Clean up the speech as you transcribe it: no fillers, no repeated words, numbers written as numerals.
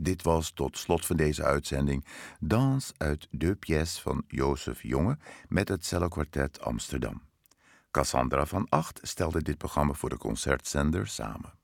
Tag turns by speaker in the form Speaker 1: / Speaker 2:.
Speaker 1: Dit was tot slot van deze uitzending Dans uit Deux Pièces van Jozef Jonge met het Cellokwartet Amsterdam. Cassandra van Acht stelde dit programma voor de Concertzender samen.